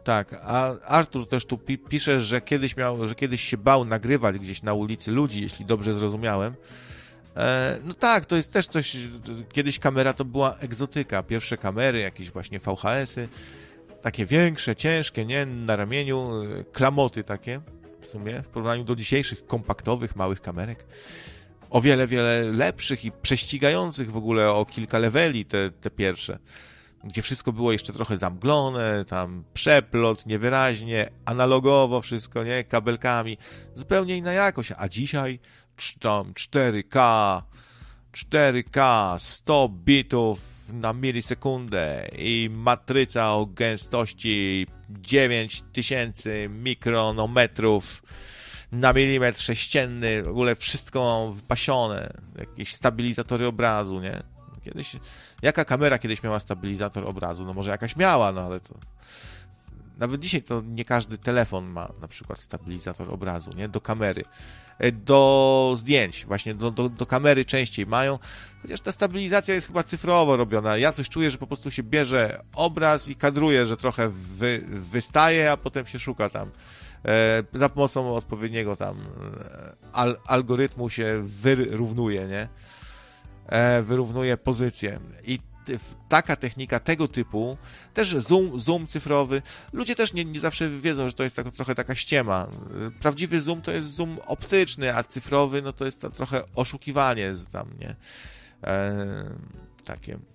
Tak, a Artur też tu pisze, że kiedyś się bał nagrywać gdzieś na ulicy ludzi, jeśli dobrze zrozumiałem. No tak, to jest też coś, kiedyś kamera to była egzotyka, pierwsze kamery, jakieś właśnie VHS-y, takie większe, ciężkie, nie, na ramieniu, klamoty takie, w sumie, w porównaniu do dzisiejszych kompaktowych, małych kamerek. O wiele, wiele lepszych i prześcigających w ogóle o kilka leveli te pierwsze, gdzie wszystko było jeszcze trochę zamglone, tam przeplot, niewyraźnie, analogowo wszystko, nie, kabelkami, zupełnie inna jakość, a dzisiaj tam 4K, 100 bitów na milisekundę i matryca o gęstości 9000 mikronometrów na milimetr sześcienny, w ogóle wszystko wypasione, jakieś stabilizatory obrazu, nie? Jaka kamera kiedyś miała stabilizator obrazu? No może jakaś miała, no ale to... Nawet dzisiaj to nie każdy telefon ma na przykład stabilizator obrazu, nie? Do kamery. Do zdjęć, właśnie do kamery częściej mają, chociaż ta stabilizacja jest chyba cyfrowo robiona. Ja coś czuję, że po prostu się bierze obraz i kadruje, że trochę wystaje, a potem się szuka tam. Za pomocą odpowiedniego tam algorytmu się wyrównuje, nie? Wyrównuje pozycję. I taka technika tego typu, też zoom cyfrowy, ludzie też nie zawsze wiedzą, że to jest trochę taka ściema. Prawdziwy zoom to jest zoom optyczny, a cyfrowy no to jest to trochę oszukiwanie tam, nie? Takie.